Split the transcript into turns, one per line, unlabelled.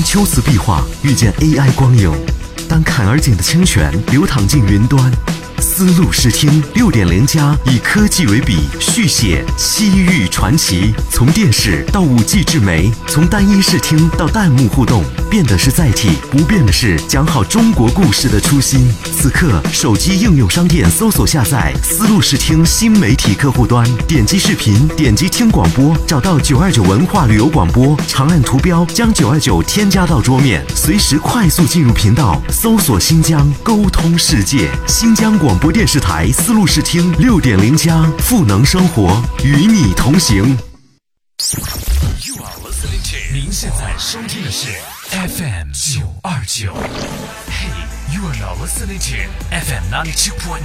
秋瓷壁画遇见 AI 光影，当坎而简的清泉流淌进云端。丝路视听6.0+以科技为笔，续写西域传奇。从电视到5G 智媒，从单一视听到弹幕互动，变的是载体，不变的是讲好中国故事的初心。此刻，手机应用商店搜索下载丝路视听新媒体客户端，点击视频，点击听广播，找到929文化旅游广播，长按图标将929添加到桌面，随时快速进入频道，搜索新疆，沟通世界。新疆广播电视台丝路视听6.0+，赋能生活，与你同行。
您现在收听的是 FM 929。Hey, you are now listening to FM 92.9